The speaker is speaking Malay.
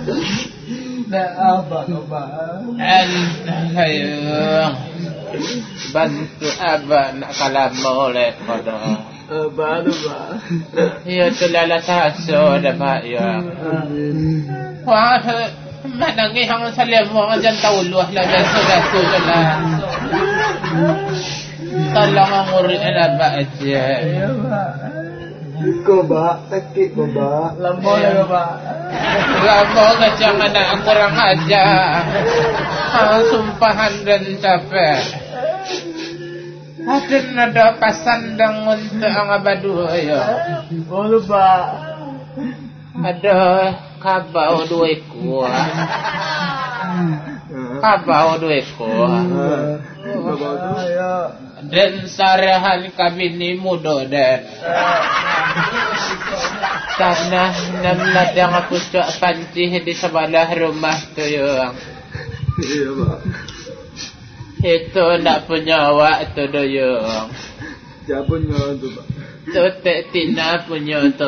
Ayo bantu abah nak kalama oleh pada Baru ba. ya tu lala taso dah pak ya wah manangi hang salemo jan tauluh la dah sudah tolong ngurus abah aja Ya ba. Iko ba, sakit ba ba? Lambo na ba? Lama ngajak anak kurang aja sumpahan dan capek ada pasandang untuk ang abadu ayo Bolu ba? ada kabau dua ekor kabau dua ekor dan sarahan kabini mudo dan tanah 6 ladang aku cak pancih di sebelah rumah tu yang Iya ba. itu nak punya awak tu doyong Siapa nyo tu ba? tu tak tina punya tu